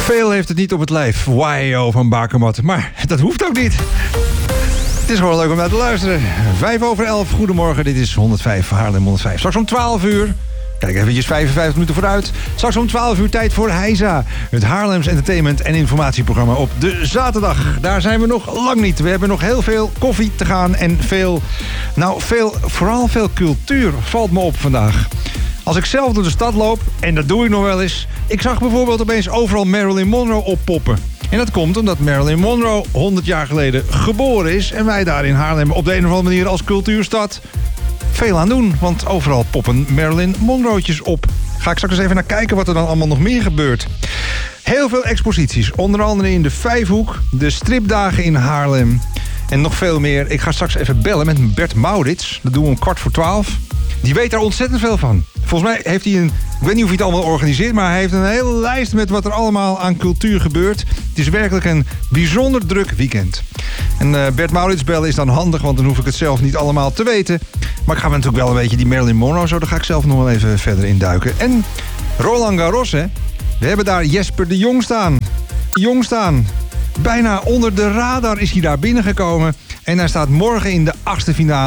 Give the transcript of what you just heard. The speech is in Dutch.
Veel heeft het niet op het lijf. Why van Bakermat. Maar dat hoeft ook niet. Het is gewoon leuk om naar te luisteren. 11:05. Goedemorgen, dit is 105 Haarlem 105. Straks om 12 uur. Kijk eventjes 55 minuten vooruit. Straks om 12 uur tijd voor Heisa. Het Haarlems entertainment en informatieprogramma op de zaterdag. Daar zijn we nog lang niet. We hebben nog heel veel koffie te gaan en vooral veel cultuur valt me op vandaag. Als ik zelf door de stad loop, en dat doe ik nog wel eens... Ik zag bijvoorbeeld opeens overal Marilyn Monroe oppoppen. En dat komt omdat Marilyn Monroe 100 jaar geleden geboren is... en wij daar in Haarlem op de een of andere manier als cultuurstad veel aan doen. Want overal poppen Marilyn Monroe'tjes op. Ga ik straks eens even naar kijken wat er dan allemaal nog meer gebeurt. Heel veel exposities, onder andere in de Vijfhoek, de stripdagen in Haarlem... en nog veel meer. Ik ga straks even bellen met Bert Maurits. Dat doen we om 11:15. Die weet daar ontzettend veel van. Volgens mij heeft hij ik weet niet of hij het allemaal organiseert... maar hij heeft een hele lijst met wat er allemaal aan cultuur gebeurt. Het is werkelijk een bijzonder druk weekend. En Bert Maurits bellen is dan handig... want dan hoef ik het zelf niet allemaal te weten. Maar ik ga natuurlijk wel een beetje die Marilyn Monroe... zo, daar ga ik zelf nog wel even verder induiken. En Roland Garros, hè. We hebben daar Jesper de Jong staan. Bijna onder de radar is hij daar binnengekomen. En hij staat morgen in de 8e finale.